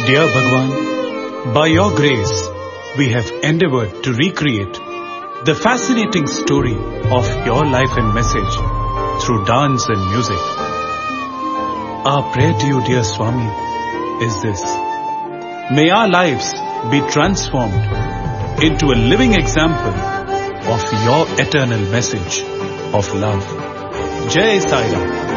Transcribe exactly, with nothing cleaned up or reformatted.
Dear Bhagwan, by your grace, we have endeavored to recreate the fascinating story of your life and message through dance and music. Our prayer to you, dear Swami, is this. May our lives be transformed into a living example of your eternal message of love. Jai Sai Ram.